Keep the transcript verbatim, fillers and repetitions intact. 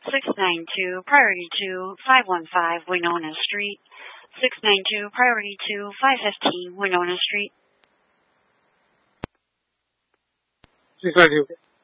six nine two, priority two, five one five, Winona Street. six nine two, priority two, five fifteen, Winona Street. six nine two.